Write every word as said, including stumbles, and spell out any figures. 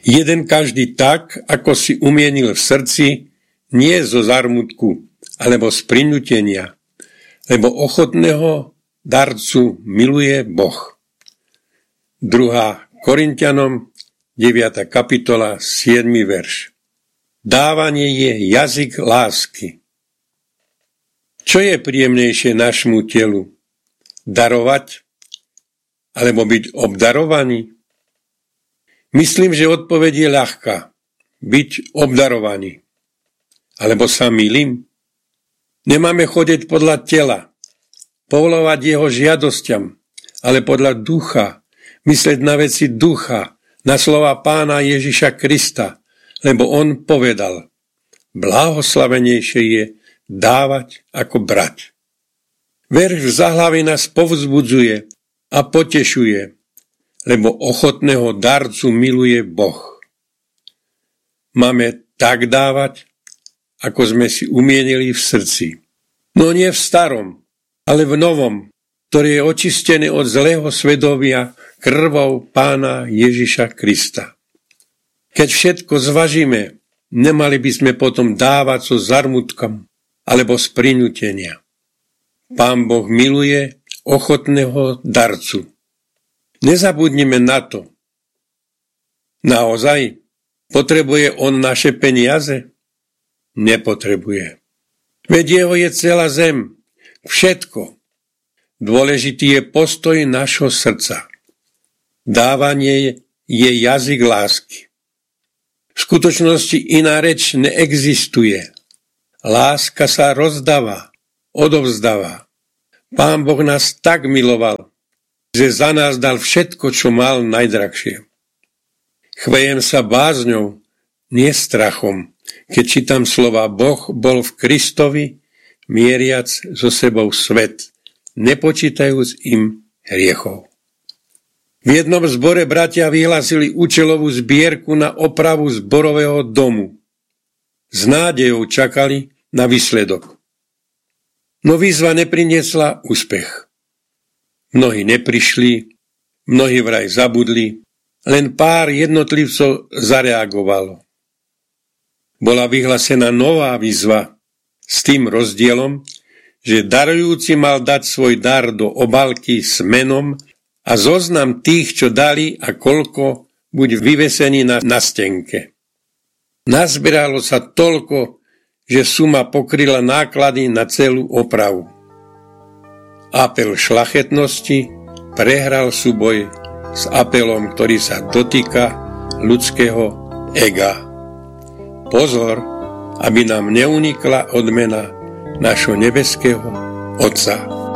Jeden každý tak, ako si umienil v srdci, nie zo zármutku, alebo z prinútenia, lebo ochotného darcu miluje Boh. druhá Korinťanom, deviata kapitola, siedmy verš. Dávanie je jazyk lásky. Čo je príjemnejšie našmu telu? Darovať alebo byť obdarovaný? Myslím, že odpoveď je ľahká. Byť obdarovaný. Alebo sa mýlim? Nemáme chodiť podľa tela, povoľovať jeho žiadosťam, ale podľa ducha, myslieť na veci ducha, na slova Pána Ježiša Krista, lebo on povedal, blahoslavenejšie je dávať ako brať. Verš v záhlavi nás povzbudzuje a potešuje, lebo ochotného darcu miluje Boh. Máme tak dávať, ako sme si umienili v srdci. No nie v starom, ale v novom, ktorý je očistený od zlého svedomia krvou Pána Ježiša Krista. Keď všetko zvažíme, nemali by sme potom dávať so zarmutkom alebo z prinútenia. Pán Boh miluje ochotného darcu. Nezabudnime na to. Naozaj potrebuje on naše peniaze? Nepotrebuje. Veď jeho je celá zem. Všetko. Dôležitý je postoj našho srdca. Dávanie je jazyk lásky. V skutočnosti iná reč neexistuje. Láska sa rozdáva, odovzdáva. Pán Boh nás tak miloval, že za nás dal všetko, čo mal najdrahšie. Chvejem sa bázňou, nie strachom, keď čítam slova Boh bol v Kristovi, mieriac so sebou svet, nepočítajúc im hriechov. V jednom zbore bratia vyhlásili účelovú zbierku na opravu zborového domu. S nádejou čakali na výsledok. No výzva nepriniesla úspech. Mnohí neprišli, mnohí vraj zabudli, len pár jednotlivcov zareagovalo. Bola vyhlásená nová výzva s tým rozdielom, že darujúci mal dať svoj dar do obálky s menom a zoznam tých, čo dali a koľko, buď vyvesení na, na stenke. Nazbieralo sa toľko, že suma pokryla náklady na celú opravu. Apel šlachetnosti prehral súboj s apelom, ktorý sa dotýka ľudského ega. Pozor, aby nám neunikla odmena našho nebeského Otca.